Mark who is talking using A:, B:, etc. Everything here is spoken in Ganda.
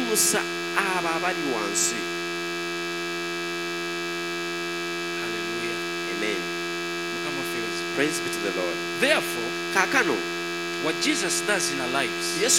A: n'ayimusa abo abali wansi.
B: Hallelujah.
A: Amen.
B: Mukama fezi.
A: Praise be to the Lord.
B: Therefore,
A: Kaakano
B: what Jesus does in our lives,
A: Yesu